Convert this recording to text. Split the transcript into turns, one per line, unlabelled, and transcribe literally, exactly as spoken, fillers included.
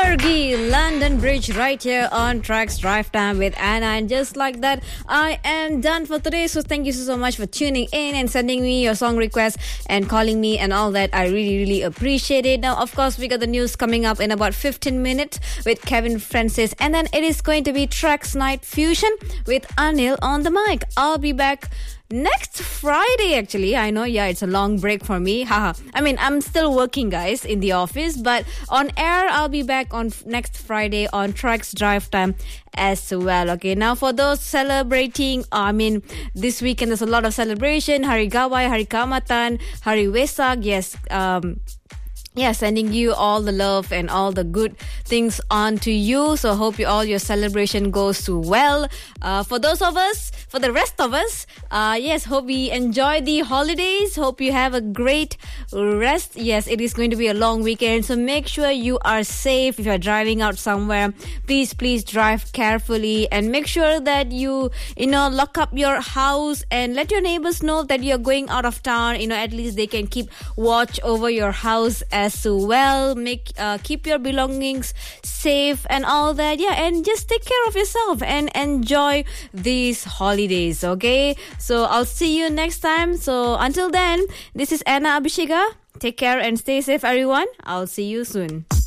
Fergie, London Bridge, right here on Tracks Drive Time with Anna. And just like that, I am done for today. So thank you so, so much for tuning in and sending me your song requests and calling me and all that. I really, really appreciate it. Now, of course, we got the news coming up in about fifteen minutes with Kevin Francis. And then it is going to be Tracks Night Fusion with Anil on the mic. I'll be back next Friday, actually. I know, yeah, it's a long break for me. Haha. I mean, I'm still working, guys, in the office, but on air, I'll be back on f- next Friday on Tracks Drive Time as well. Okay, now for those celebrating, I mean, this weekend there's a lot of celebration. Hari Gawai, Hari Kaamatan, Hari Wesak. Yes, um... Yeah, sending you all the love and all the good things on to you. So hope you all your celebration goes to well. Uh, for those of us, for the rest of us, uh, yes, hope we enjoy the holidays. Hope you have a great rest. Yes, it is going to be a long weekend. So make sure you are safe. If you're driving out somewhere, please, please drive carefully and make sure that you, you know, lock up your house and let your neighbors know that you're going out of town. You know, at least they can keep watch over your house as well. Make uh, keep your belongings safe and all that. Yeah, and just take care of yourself and enjoy these holidays. Okay, so I'll see you next time. So until then, this is Anna Abhishega. Take care and stay safe, everyone. I'll see you soon.